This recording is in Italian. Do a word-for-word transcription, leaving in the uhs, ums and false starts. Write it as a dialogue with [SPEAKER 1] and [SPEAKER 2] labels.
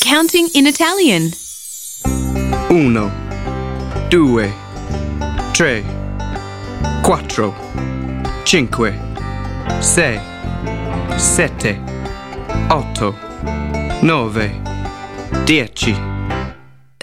[SPEAKER 1] Counting in Italian.
[SPEAKER 2] Uno, due, tre, quattro, cinque, sei, sette, otto, nove, dieci.